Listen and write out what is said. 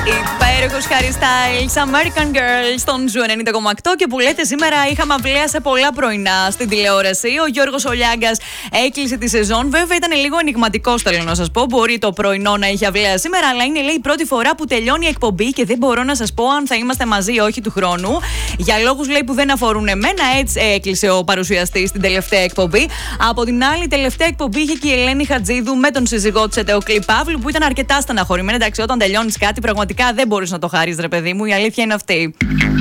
Υπέροχος Harry Styles, American Girl στον Ζου 90,8 και που λέτε σήμερα είχαμε αυλαία σε πολλά πρωινά στην τηλεόραση. Ο Γιώργος Ολιάγκας έκλεισε τη σεζόν. Βέβαια ήταν λίγο ενιγματικός, θέλω να σας πω. Μπορεί το πρωινό να είχε αυλαία σήμερα, αλλά είναι λέει η πρώτη φορά που τελειώνει η εκπομπή και δεν μπορώ να σας πω αν θα είμαστε μαζί ή όχι του χρόνου. Για λόγους λέει που δεν αφορούν εμένα, έτσι έκλεισε ο παρουσιαστής στην τελευταία εκπομπή. Από την άλλη, τελευταία εκπομπή είχε και η Ελένη Χατζίδου με τον σύζυγό της Ετεοκλή Παύλου που ήταν αρκετά στεναχωρημένη. Εντάξει, όταν τελειώνεις κάτι, πραγματικά δεν μπορείς να το χάρεις, ρε παιδί μου. Η αλήθεια είναι αυτή.